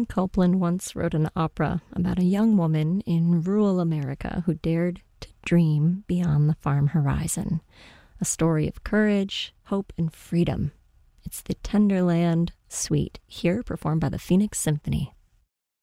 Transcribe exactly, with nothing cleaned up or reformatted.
Copeland once wrote an opera about a young woman in rural America who dared to dream beyond the farm horizon. A story of courage, hope, and freedom. It's the Tenderland Suite, here performed by the Phoenix Symphony.